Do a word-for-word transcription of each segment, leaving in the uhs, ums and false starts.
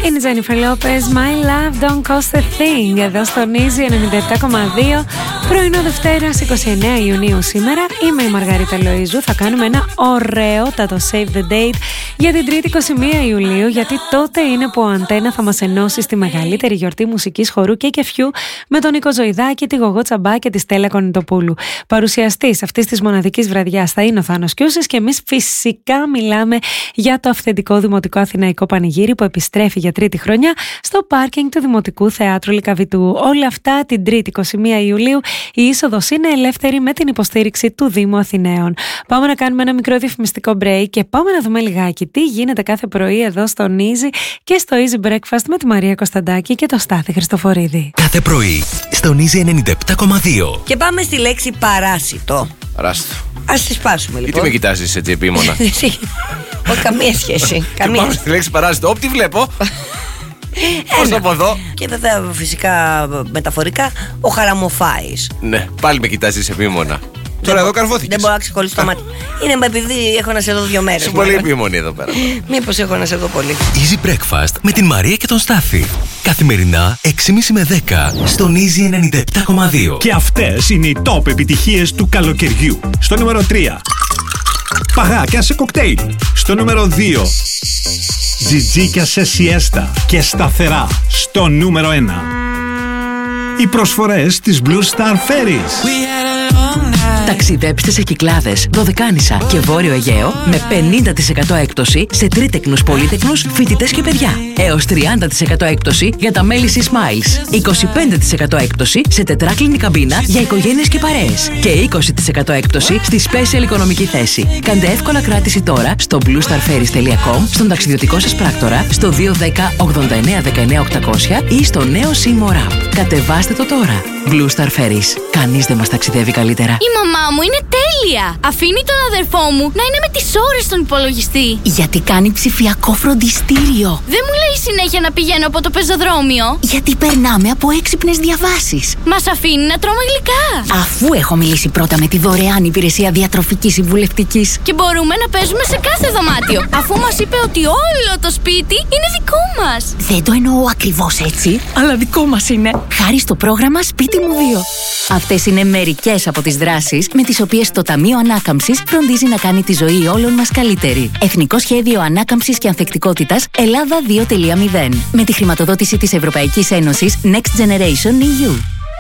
Είναι η Jennifer Lopez, My Love Don't Cost a Thing. Εδώ στο Easy ενενήντα επτά κόμμα δύο. Πρωινό Δευτέρας είκοσι εννέα Ιουνίου σήμερα. Είμαι η Μαργαρίτα Λοΐζου. Θα κάνουμε ένα ωραιότατο Save the Date για την Τρίτη είκοσι μία Ιουλίου, γιατί τότε είναι που ο Αντένα θα μας ενώσει στη μεγαλύτερη γιορτή μουσικής, χορού και κεφιού με τον Νίκο Ζωηδάκη, τη Γογό Τσαμπά και τη Στέλλα Κονιτοπούλου. Παρουσιαστής αυτής της μοναδικής βραδιάς θα είναι ο Θάνος Κιούσης και εμείς φυσικά μιλάμε για το αυθεντικό Δημοτικό Αθηναϊκό Πανηγύρι που επιστρέφει για τρίτη χρονιά στο πάρκινγκ του Δημοτικού Θεάτρου Λυκαβητού. Όλα αυτά την Τρίτη είκοσι μία Ιουλίου. Η είσοδος είναι ελεύθερη με την υποστήριξη του Δήμου Αθηναίων. Πάμε να κάνουμε ένα μικρό διαφημιστικό break και πάμε να δούμε λιγάκι τι γίνεται κάθε πρωί εδώ στο Easy και στο Easy Breakfast με τη Μαρία Κωνσταντάκη και το Στάθη Χριστοφορίδη. Κάθε πρωί στο Easy ενενήντα επτά κόμμα δύο. Και πάμε στη λέξη παράσιτο. Παράσιτο. Ας τη σπάσουμε λοιπόν. Γιατί με κοιτάζεις έτσι επίμονα? Όχι, καμία σχέση. Καμία. Πάμε στη λέξη παράσιτο. Όπ, τι βλέπω. Πώς από εδώ. Και βέβαια φυσικά μεταφορικά ο χαραμοφάης. Ναι, πάλι με κοιτάζεις επίμονα. Τώρα εδώ καρφώθηκες. Δεν μπορώ να ξεχωρίσω το μάτι. Είναι επειδή έχω να σε δω δύο μέρες. Είσαι πολύ επίμονη εδώ πέρα. Μήπως έχω να σε δω πολύ. Easy Breakfast με την Μαρία και τον Στάθη. Καθημερινά έξι και μισή με δέκα στον Easy ενενήντα επτά κόμμα δύο. Και αυτές είναι οι top επιτυχίες του καλοκαιριού. Στο νούμερο τρία. Παγάκια σε κοκτέιλ. Στο νούμερο δύο. Τζιτζίκια σε σιέστα και σταθερά. Στο νούμερο ένα. Οι προσφορές της Blue Star Ferries. Ταξιδέψτε σε Κυκλάδες, Δωδεκάνησα και Βόρειο Αιγαίο με πενήντα τοις εκατό έκπτωση σε τρίτεκνους, πολύτεκνους, φοιτητές και παιδιά. Έως τριάντα τοις εκατό έκπτωση για τα μέλη της Smiles. είκοσι πέντε τοις εκατό έκπτωση σε τετράκλινη καμπίνα για οικογένειες και παρέες. Και είκοσι τοις εκατό έκπτωση στη Special οικονομική θέση. Κάντε εύκολα κράτηση τώρα στο blue star ferries τελεία com, στον ταξιδιωτικό σας πράκτορα, στο δύο ένα μηδέν ογδόντα εννέα δεκαεννέα οκτακόσια ή στο νέο Seymour App. Κατεβάστε το τώρα. Blue Star Ferries. Κανείς δεν μας ταξιδεύει καλύτερα. Η μαμά μου είναι τέλεια! Αφήνει τον αδερφό μου να είναι με τις ώρες στον υπολογιστή. Γιατί κάνει ψηφιακό φροντιστήριο. Δεν μου λέει συνέχεια να πηγαίνω από το πεζοδρόμιο. Γιατί περνάμε από έξυπνες διαβάσεις. Μας αφήνει να τρώμε γλυκά. Αφού έχω μιλήσει πρώτα με τη δωρεάν υπηρεσία διατροφικής συμβουλευτικής. Και μπορούμε να παίζουμε σε κάθε δωμάτιο. Αφού μας είπε ότι όλο το σπίτι είναι δικό μας. Δεν το εννοώ ακριβώς έτσι, αλλά δικό μας είναι. Χάρη στο πρόγραμμα Σπίτι μου δύο. Αυτές είναι μερικές από τις δράσεις με τις οποίες το Ταμείο Ανάκαμψης φροντίζει να κάνει τη ζωή όλων μας καλύτερη. Εθνικό Σχέδιο Ανάκαμψης και Ανθεκτικότητας Ελλάδα δύο κόμμα μηδέν. Με τη χρηματοδότηση της Ευρωπαϊκής Ένωσης Next Generation ι γιου.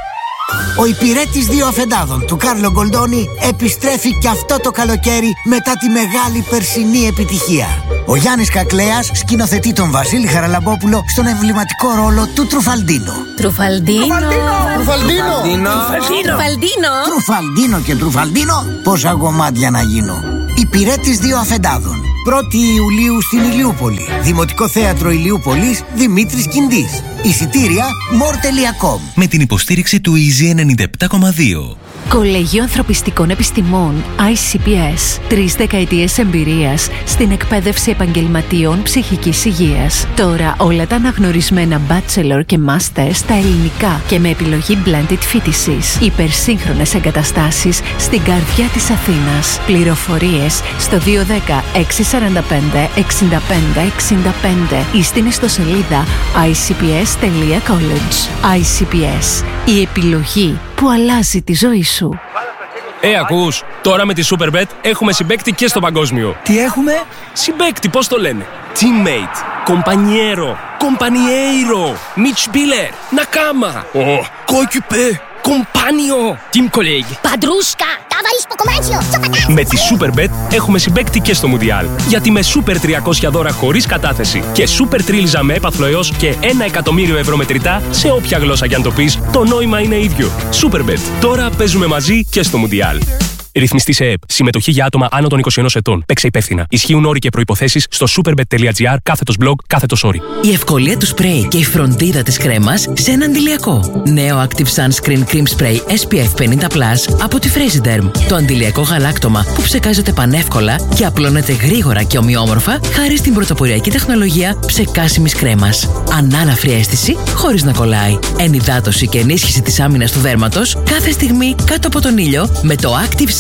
Ο υπηρέτης δύο αφεντάδων του Κάρλο Γκολντόνι επιστρέφει και αυτό το καλοκαίρι μετά τη μεγάλη περσινή επιτυχία. Ο Γιάννης Κακλέας σκηνοθετεί τον Βασίλη Χαραλαμπόπουλο στον εμβληματικό ρόλο του Τρουφαλντίνο. Τρουφαλντίνο. Τρουφαλντίνο. Τρουφαλντίνο. Τρουφαλντίνο και Τρουφαλντίνο. Πόσα κομμάτια να γίνω. Υπηρέτης δύο αφεντάδων. πρώτη Ιουλίου στην Ηλιούπολη. Δημοτικό Θέατρο Ηλιούπολης, Δημήτρης Κιντής. Εισιτήρια μορ τελεία κομ. Με την υποστήριξη του Easy ενενήντα επτά κόμμα δύο. Κολέγιο Ανθρωπιστικών Επιστημών άι σι πι ες. Τρεις δεκαετίες εμπειρίας στην εκπαίδευση επαγγελματίων ψυχικής υγείας. Τώρα όλα τα αναγνωρισμένα bachelor και master στα ελληνικά και με επιλογή blended φοιτησής. Υπερσύγχρονες εγκαταστάσεις στην καρδιά της Αθήνας. Πληροφορίες στο δύο ένα μηδέν έξι τέσσερα πέντε εξήντα πέντε εξήντα πέντε ή στην ιστοσελίδα άι σι πι ες τελεία college. άι σι πι ες. Η επιλογή που αλλάζει τη ζωή σου. Ε, ακούς, τώρα με τη Superbet έχουμε συμπαίκτη και στο παγκόσμιο. Τι έχουμε? Συμπαίκτη, πώς το λένε? Teammate, compañero, compañeiro, Mitspieler, Nakama, oh, coéquipier, compagno, team colleague. Παντρούσκα, ταβαλείς στο κομμάτσιο. Με τη Superbet έχουμε συμπαίκτη και στο Μουντιάλ. Γιατί με Super τριακόσια δώρα χωρίς κατάθεση και Super τρίλιζα με έπαθλο έως και ένα εκατομμύριο ευρώ μετρητά σε όποια γλώσσα κι αν το πεις, το νόημα είναι ίδιο. Superbet. Τώρα παίζουμε μαζί και στο Μουντιάλ. Ρυθμιστή σε ΕΕΠ. Συμμετοχή για άτομα άνω των είκοσι ενός ετών. Παίξε υπεύθυνα. Ισχύουν όροι και προϋποθέσεις στο superbet τελεία gr κάθετος blog κάθετος όροι. Η ευκολία του σπρέι και η φροντίδα της κρέμας σε ένα αντιλιακό. Νέο Active Sunscreen Cream Spray ες πι εφ πενήντα πλας από τη Frasiderm. Το αντιλιακό γαλάκτωμα που ψεκάζεται πανεύκολα και απλώνεται γρήγορα και ομοιόμορφα χάρη στην πρωτοποριακή τεχνολογία ψεκάσιμης κρέμας. Ανάλαφρη αίσθηση χωρίς να κολλάει. Ενυδάτωση και ενίσχυση της άμυνας του δέρματος κάθε στιγμή κάτω από τον ήλιο με το Active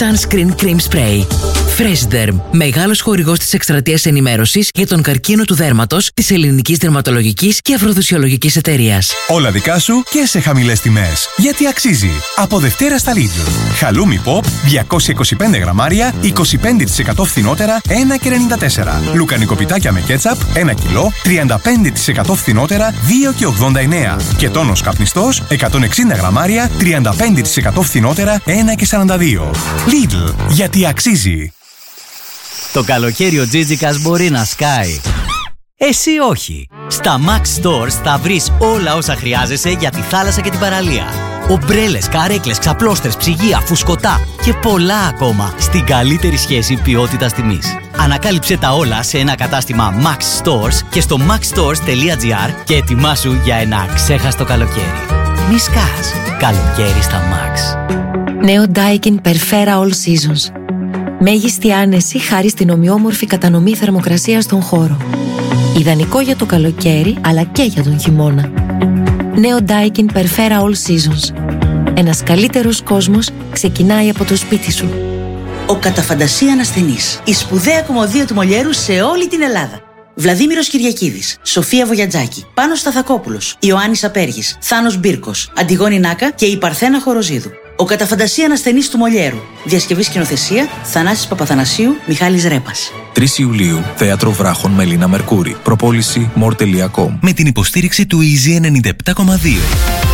Sunscreen Cream Spray. Freshderm, μεγάλος χορηγός της εκστρατείας ενημέρωσης για τον καρκίνο του δέρματος της Ελληνικής Δερματολογικής και Αφροδισιολογικής Εταιρείας. Όλα δικά σου και σε χαμηλές τιμές. Γιατί αξίζει. Από Δευτέρα στα Lidl. Χαλούμι Pop διακόσια είκοσι πέντε γραμμάρια, είκοσι πέντε τοις εκατό φθηνότερα, ένα και ενενήντα τέσσερα. Λουκανικοπιτάκια με κέτσαπ, ένα κιλό, τριάντα πέντε τοις εκατό φθηνότερα, δύο και ογδόντα εννέα. Και τόνος καπνιστός, εκατόν εξήντα γραμμάρια, τριάντα πέντε τοις εκατό φθηνότερα, ένα και σαράντα δύο. Lidl. Γιατί αξίζει. Το καλοκαίρι ο Τζίτζικας μπορεί να σκάει. Εσύ όχι. Στα Max Stores θα βρεις όλα όσα χρειάζεσαι για τη θάλασσα και την παραλία. Ομπρέλες, καρέκλες, ξαπλώστρες, ψυγεία, φουσκωτά και πολλά ακόμα στην καλύτερη σχέση ποιότητας τιμής. Ανακάλυψε τα όλα σε ένα κατάστημα Max Stores και στο max stores τελεία gr και ετοιμάσου για ένα ξέχαστο καλοκαίρι. Μη σκάς. Καλοκαίρι στα Max. Νέο Daikin Perfera All Seasons. Μέγιστη άνεση χάρη στην ομοιόμορφη κατανομή θερμοκρασίας στον χώρο. Ιδανικό για το καλοκαίρι, αλλά και για τον χειμώνα. Νέο Daikin Perfera All Seasons. Ένας καλύτερος κόσμος ξεκινάει από το σπίτι σου. Ο κατά φαντασία ανασθενής. Η σπουδαία κομμωδία του Μολιέρου σε όλη την Ελλάδα. Βλαδίμηρος Κυριακίδης, Σοφία Βογιατζάκη, Πάνος Σταθακόπουλος, Ιωάννης Απέργης, Θάνος Μπίρκος, Αντιγόνη Νάκα και η Παρθένα Χοροζίδου. Ο κατά φαντασία ανασθενής του Μολιέρου. Διασκευή σκηνοθεσία Θανάσης Παπαθανασίου, Μιχάλης Ρέπας. τρεις Ιουλίου, Θέατρο Βράχων με Λίνα Μερκούρη. Προπόληση μορ τελεία κομ. Με την υποστήριξη του Easy ενενήντα επτά κόμμα δύο.